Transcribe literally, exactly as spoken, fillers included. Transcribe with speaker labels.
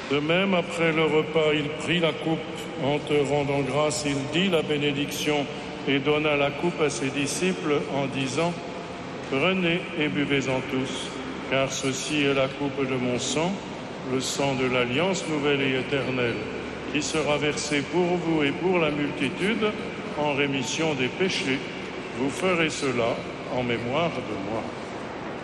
Speaker 1: De même, après le repas, il prit la coupe. En te rendant grâce, il dit la bénédiction et donna la coupe à ses disciples en disant « Prenez et buvez-en tous, car ceci est la coupe de mon sang, le sang de l'alliance nouvelle et éternelle, qui sera versé pour vous et pour la multitude en rémission des péchés. Vous ferez cela en mémoire de moi. »